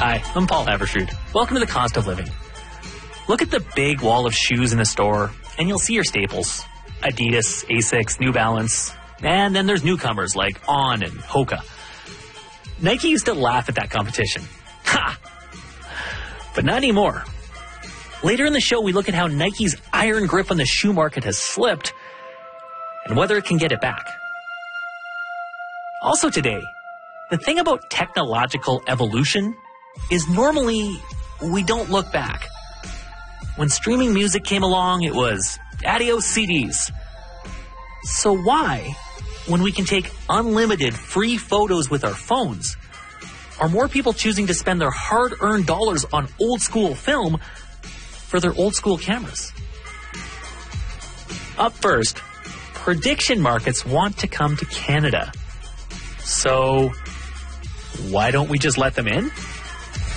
Hi, I'm Paul Havershoot. Welcome to the Cost of Living. Look at the big wall of shoes in the store, and you'll see your staples. Adidas, Asics, New Balance, and then there's newcomers like On and Hoka. Nike used to laugh at that competition. Ha! But not anymore. Later in the show, we look at how Nike's iron grip on the shoe market has slipped and whether it can get it back. Also today, the thing about technological evolution is normally we don't look back. When streaming music came along, it was adios CDs. So why, when we can take unlimited free photos with our phones, are more people choosing to spend their hard-earned dollars on old-school film for their old-school cameras? Up first, prediction markets want to come to Canada. So why don't we just let them in?